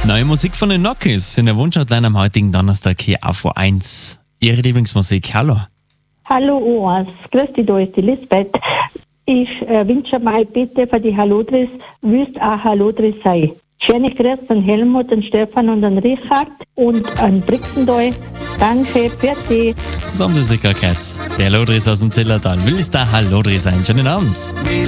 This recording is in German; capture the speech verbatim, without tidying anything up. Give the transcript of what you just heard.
Neue Musik von den Nokis in der Wunschhotline am heutigen Donnerstag hier auf O eins. Ihre Lieblingsmusik, hallo. Hallo O eins, grüß dich, da ist die Lisbeth. Ich äh, wünsche mal bitte für die Hallodris, willst auch Hallodris sein. Schöne Grüße an Helmut, an Stefan und an Richard und an Brixendal. Danke, für Sie. So haben Sie sich gehört. Der Hallodris aus dem Zillertal. Will es da Hallodris sein? Schönen Abend.